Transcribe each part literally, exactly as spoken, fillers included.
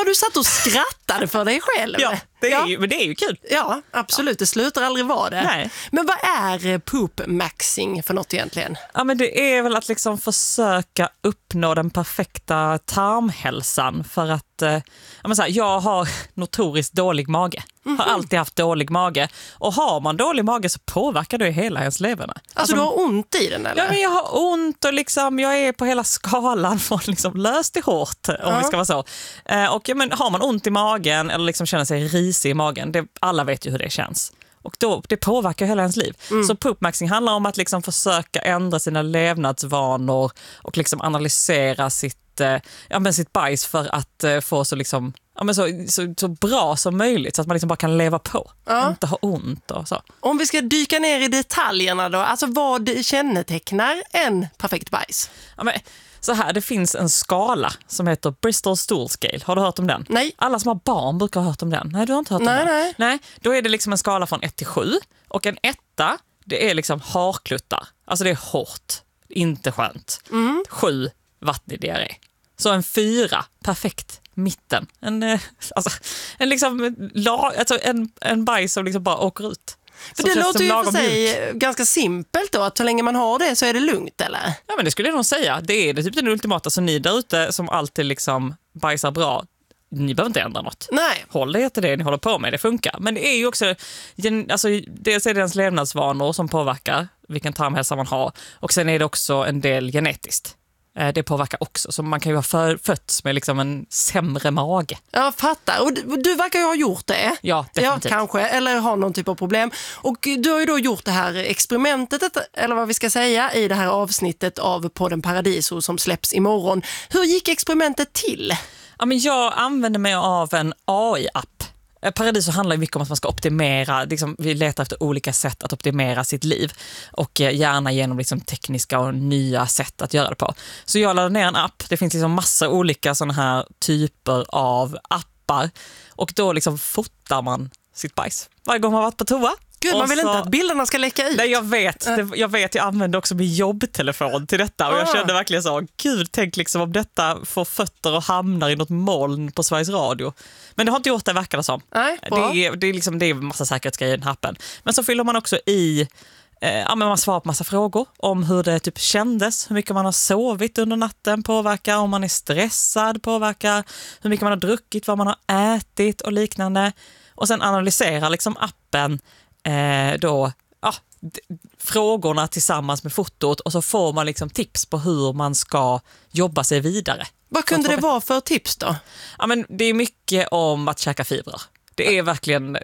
Ja, du satt och skrattade för dig själv. Ja, det är, ja. Ju, men det är ju kul. Ja, absolut. Det slutar aldrig vara det. Nej. Men vad är poop-maxing för något egentligen? Ja, men det är väl att liksom försöka uppnå den perfekta tarmhälsan för att eh, ja, men så här, jag har notoriskt dålig mage. Mm-hmm. Har alltid haft dålig mage. Och har man dålig mage så påverkar det hela ens leverne. Alltså, alltså du har ont i den eller? Ja, men jag har ont och liksom, jag är på hela skalan från liksom löst till hårt om ja. vi ska vara så. Eh, och ja, men har man ont i magen eller liksom känner sig risig i magen, det, alla vet ju hur det känns. Och då, det påverkar hela ens liv. Mm. Så poop-maxing handlar om att liksom försöka ändra sina levnadsvanor och liksom analysera sitt, eh, ja, men sitt bajs för att eh, få så, liksom, ja, men så, så, så bra som möjligt så att man liksom bara kan leva på. Ja. Inte ha ont och så. Om vi ska dyka ner i detaljerna då, alltså vad kännetecknar en perfekt bajs? Ja, men, så här, det finns en skala som heter Bristol Stool Scale. Har du hört om den? Nej. Alla som har barn brukar ha hört om den. Nej, du har inte hört nej, om den. Nej. Nej, då är det liksom en skala från ett till sju. Och en etta, det är liksom harkluttar. Alltså det är hårt, inte skönt. Mm. Sju, vattnig diarré. Så en fyra, perfekt, mitten. En, eh, alltså, en, liksom, la, alltså en, en bajs som liksom bara åker ut. För det låter ju för sig mjuk. Ganska simpelt då, att så länge man har det så är det lugnt, eller? Ja, men det skulle jag nog säga. Det är det typ den ultimata. Så ni där ute som alltid liksom bajsar bra, ni behöver inte ändra något. Nej. Håll er till det ni håller på med, det funkar. Men det är ju också, alltså, dels är det ens levnadsvanor som påverkar vilken tarmhälsa man har. Och sen är det också en del genetiskt. Det påverkar också. Så man kan ju ha för, fötts med liksom en sämre mage. Jag fattar. Och du, du verkar ju ha gjort det. Ja, definitivt. Ja, kanske. Eller har någon typ av problem. Och du har ju då gjort det här experimentet, eller vad vi ska säga, i det här avsnittet av podden Paradiso som släpps imorgon. Hur gick experimentet till? Ja, men jag använder mig av en A I-app. Paradiso handlar ju mycket om att man ska optimera, liksom, vi letar efter olika sätt att optimera sitt liv och gärna genom liksom, tekniska och nya sätt att göra det på. Så jag laddade ner en app, det finns liksom massa olika sådana här typer av appar och då liksom fotar man sitt bajs varje gång man har varit på toa. Gud, man vill så, inte att bilderna ska läcka ut. Nej, jag vet. Det, jag vet, jag använder också min jobbtelefon till detta och jag kände verkligen så, gud, tänk liksom om detta får fötter och hamnar i något moln på Sveriges Radio. Men det har inte gjort det, verkar det som. Nej, det, är, det, är liksom, det är en massa säkerhetsgrejer i den här appen. Men så fyller man också i, eh, ja, men man svarar på massa frågor om hur det typ kändes, hur mycket man har sovit under natten påverkar, om man är stressad påverkar, hur mycket man har druckit, vad man har ätit och liknande. Och sen analyserar liksom appen Eh, då, ja, d- frågorna tillsammans med fotot och så får man liksom tips på hur man ska jobba sig vidare. Vad kunde det vara för tips då? Ja, men det är mycket om att käka fibrer. Det är verkligen,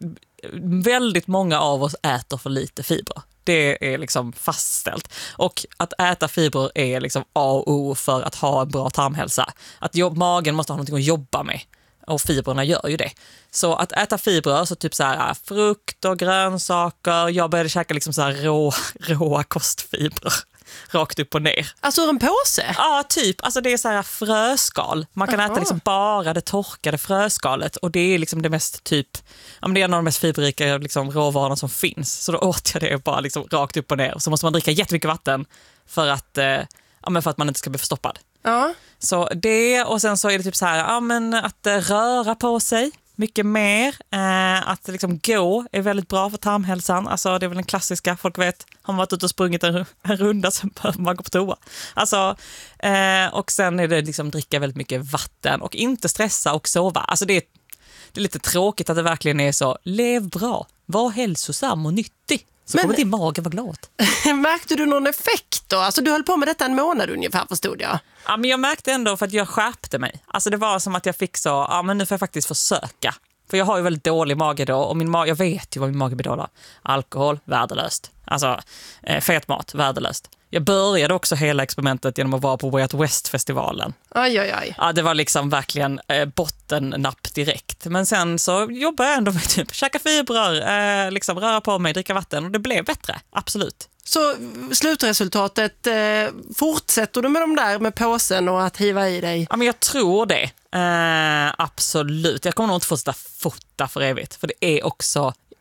väldigt många av oss äter för lite fibrer. Det är liksom fastställt. Och att äta fibrer är liksom A och O för att ha en bra tarmhälsa. Att jobb, magen måste ha någonting att jobba med. Och fibrerna gör ju det. Så att äta fibrer, så typ så här frukt och grönsaker. Jag började käka liksom så här rå, råa kostfibrer. Rakt upp och ner. Alltså ur en påse? Ja, typ. Alltså det är så här fröskal. Man kan Aha. äta liksom bara det torkade fröskalet. Och det är liksom det mest typ, ja, men det är en av de mest fiberrika liksom råvarorna som finns. Så då åt jag det bara liksom rakt upp och ner. Så måste man dricka jättemycket vatten för att, eh, ja, men för att man inte ska bli förstoppad. Ja. Så det, och sen så är det typ så här, ja, men att uh, röra på sig mycket mer, uh, att liksom gå är väldigt bra för tarmhälsan. Alltså det är väl den klassiska, folk vet, har man varit ute och sprungit en, en runda så behöver man gå på toa. Alltså, uh, och sen är det liksom dricka väldigt mycket vatten och inte stressa och sova. Alltså det är, det är lite tråkigt att det verkligen är så, lev bra, var hälsosam och nyttig. Så men, kommer din mage vara glad. Märkte du någon effekt då? Alltså du höll på med detta en månad ungefär, förstod jag. Ja, men jag märkte ändå för att jag skärpte mig. Alltså det var som att jag fick så, ja men nu får jag faktiskt försöka. För jag har ju väldigt dålig mage då och min mage, jag vet ju vad min mage bedålar. Alkohol, värdelöst. Alltså eh, fet mat, värdelöst. Jag började också hela experimentet genom att vara på Way Out West-festivalen. Aj, aj, aj. Ja, det var liksom verkligen eh, bottennapp direkt. Men sen så jobbade jag ändå med typ käka fibrer, eh, liksom röra på mig, dricka vatten och det blev bättre, absolut. Så slutresultatet, eh, fortsätter du med de där med påsen och att hiva i dig? Ja, men jag tror det. Eh, absolut. Jag kommer nog inte fortsätta fota för evigt. För det är också,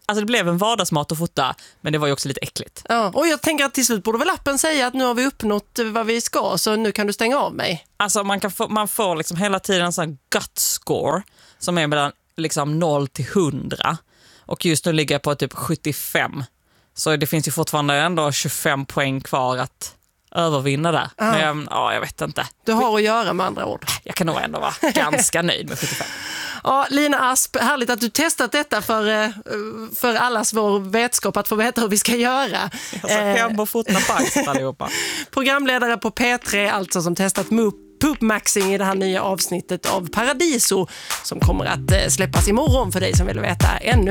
Alltså det blev en vardagsmat att fota, men det var ju också lite äckligt. Ja, och jag tänker att till slut borde väl appen säga att nu har vi uppnått vad vi ska, så nu kan du stänga av mig. Alltså man, kan få, man får liksom hela tiden en sån gut score som är mellan liksom noll till hundra. Och just nu ligger jag på typ sjuttiofem. Så det finns ju fortfarande ändå tjugofem poäng kvar att övervinna där. Ja. Men jag, ja, jag vet inte. Du har att göra med andra ord. Jag kan nog ändå vara ganska nöjd med sjuttiofem. Ja, Lina Asp, härligt att du testat detta för, för allas vår vetskap att få veta hur vi ska göra. Jag ska hem och fota bajset allihopa. Programledare på P tre, alltså, som testat Pup-maxing i det här nya avsnittet av Paradiso som kommer att släppas imorgon för dig som vill veta ännu